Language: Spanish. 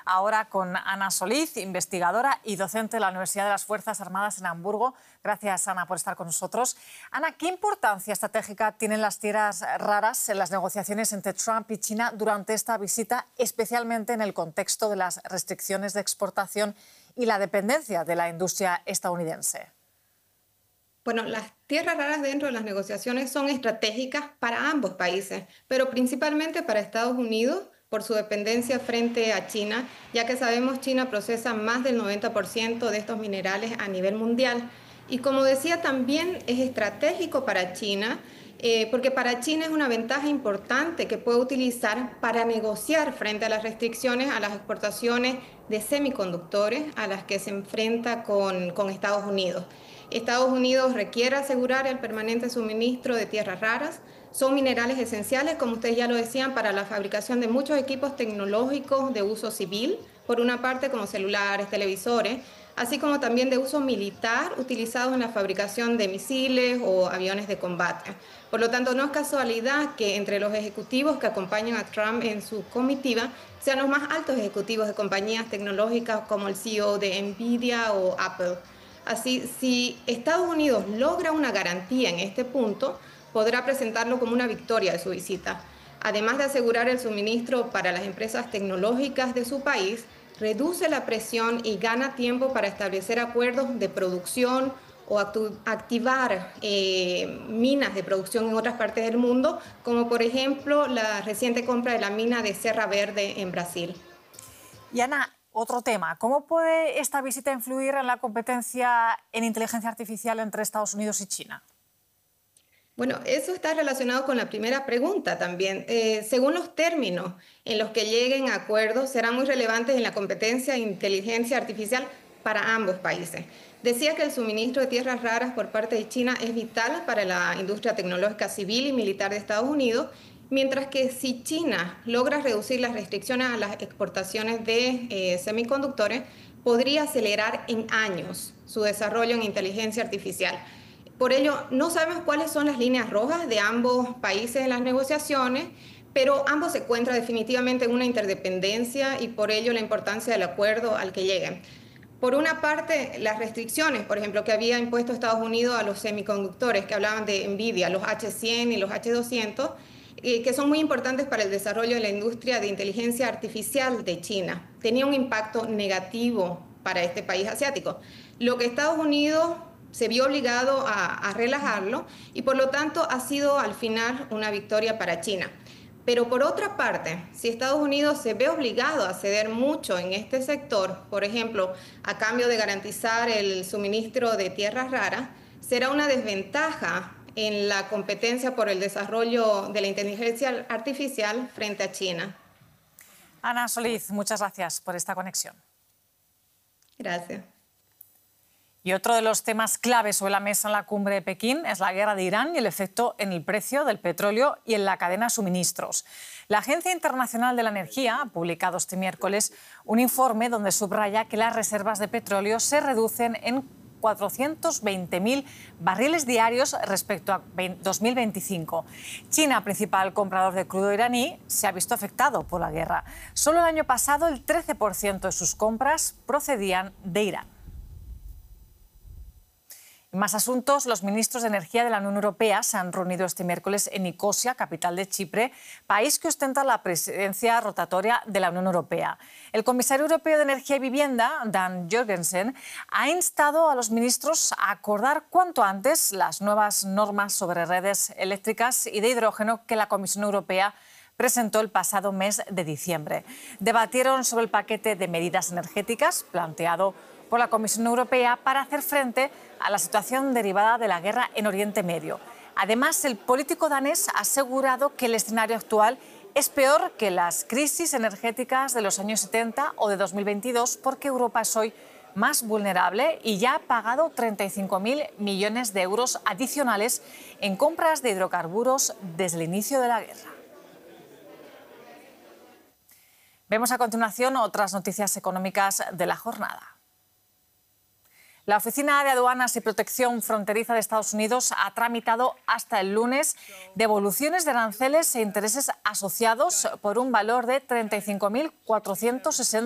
ahora con Ana Solís, investigadora y docente de la Universidad de las Fuerzas Armadas en Hamburgo. Gracias, Ana, por estar con nosotros. Ana, ¿qué importancia estratégica tienen las tierras raras en las negociaciones entre Trump y China durante esta visita, especialmente en el contexto de las restricciones de exportación y la dependencia de la industria estadounidense? Bueno, las tierras raras dentro de las negociaciones son estratégicas para ambos países, pero principalmente para Estados Unidos por su dependencia frente a China, ya que sabemos China procesa más del 90% de estos minerales a nivel mundial. Y como decía, también es estratégico para China, porque para China es una ventaja importante que puede utilizar para negociar frente a las restricciones a las exportaciones de semiconductores a las que se enfrenta con Estados Unidos. Estados Unidos requiere asegurar el permanente suministro de tierras raras. Son minerales esenciales, como ustedes ya lo decían, para la fabricación de muchos equipos tecnológicos de uso civil, por una parte como celulares, televisores, así como también de uso militar, utilizados en la fabricación de misiles o aviones de combate. Por lo tanto, no es casualidad que entre los ejecutivos que acompañan a Trump en su comitiva sean los más altos ejecutivos de compañías tecnológicas como el CEO de Nvidia o Apple. Así, si Estados Unidos logra una garantía en este punto, podrá presentarlo como una victoria de su visita. Además de asegurar el suministro para las empresas tecnológicas de su país, reduce la presión y gana tiempo para establecer acuerdos de producción o activar minas de producción en otras partes del mundo, como por ejemplo la reciente compra de la mina de Serra Verde en Brasil. Y Ana, otro tema, ¿cómo puede esta visita influir en la competencia en inteligencia artificial entre Estados Unidos y China? Bueno, eso está relacionado con la primera pregunta también. Según los términos en los que lleguen a acuerdos, serán muy relevantes en la competencia de inteligencia artificial para ambos países. Decía que el suministro de tierras raras por parte de China es vital para la industria tecnológica civil y militar de Estados Unidos, mientras que si China logra reducir las restricciones a las exportaciones de semiconductores, podría acelerar en años su desarrollo en inteligencia artificial. Por ello, no sabemos cuáles son las líneas rojas de ambos países en las negociaciones, pero ambos se encuentran definitivamente en una interdependencia y por ello la importancia del acuerdo al que lleguen. Por una parte, las restricciones, por ejemplo, que había impuesto Estados Unidos a los semiconductores, que hablaban de Nvidia, los H100 y los H200, que son muy importantes para el desarrollo de la industria de inteligencia artificial de China. Tenía un impacto negativo para este país asiático. Lo que Estados Unidos se vio obligado a relajarlo y por lo tanto ha sido al final una victoria para China. Pero por otra parte, si Estados Unidos se ve obligado a ceder mucho en este sector, por ejemplo, a cambio de garantizar el suministro de tierras raras, será una desventaja en la competencia por el desarrollo de la inteligencia artificial frente a China. Ana Solís, muchas gracias por esta conexión. Gracias. Y otro de los temas clave sobre la mesa en la cumbre de Pekín es la guerra de Irán y el efecto en el precio del petróleo y en la cadena de suministros. La Agencia Internacional de la Energía ha publicado este miércoles un informe donde subraya que las reservas de petróleo se reducen en 420.000 barriles diarios respecto a 2025. China, principal comprador de crudo iraní, se ha visto afectado por la guerra. Solo el año pasado el 13% de sus compras procedían de Irán. En más asuntos, los ministros de Energía de la Unión Europea se han reunido este miércoles en Nicosia, capital de Chipre, país que ostenta la presidencia rotatoria de la Unión Europea. El comisario europeo de Energía y Vivienda, Dan Jørgensen, ha instado a los ministros a acordar cuanto antes las nuevas normas sobre redes eléctricas y de hidrógeno que la Comisión Europea presentó el pasado mes de diciembre. Debatieron sobre el paquete de medidas energéticas planteado por la Comisión Europea para hacer frente a la situación derivada de la guerra en Oriente Medio. Además, el político danés ha asegurado que el escenario actual es peor que las crisis energéticas de los años 70 o de 2022 porque Europa es hoy más vulnerable y ya ha pagado 35.000 millones de euros adicionales en compras de hidrocarburos desde el inicio de la guerra. Vemos a continuación otras noticias económicas de la jornada. La Oficina de Aduanas y Protección Fronteriza de Estados Unidos ha tramitado hasta el lunes devoluciones de aranceles e intereses asociados por un valor de 35.460